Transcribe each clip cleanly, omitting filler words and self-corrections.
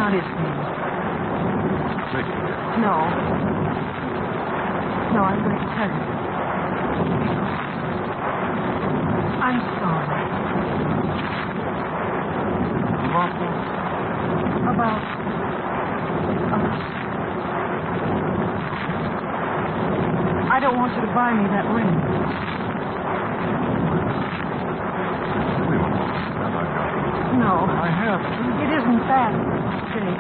not his name. Mickey. No. No, I'm going to tell you. I'm sorry. About what? About... I don't want you to buy me that ring. We don't want that. I got it. No. I have to. It isn't that, Jane.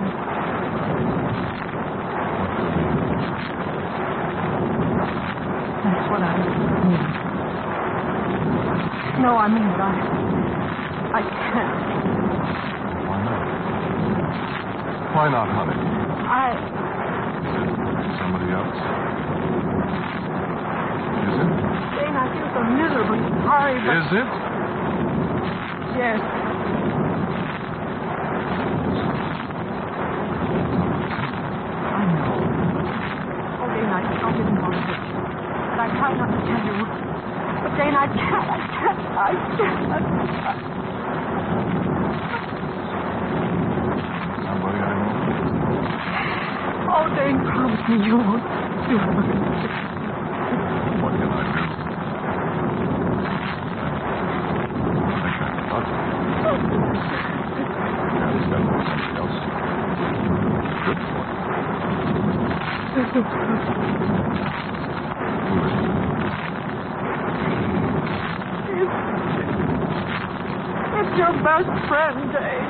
That's what I mean. No, I mean that I can't. Why not? Why not, honey? Somebody else? Is it? Jane, I feel so miserably sorry, but... Is it? Yes. I know. Oh, Jane, I didn't want to hurt you. But I tried not to tell you. But, Jane, I can't. Somebody I know? Oh, Jane, promise me you won't do it. What can I do? I think I thought. Yeah, he's got to be somebody else. Good for him. Who is it? It's your best friend, Jane.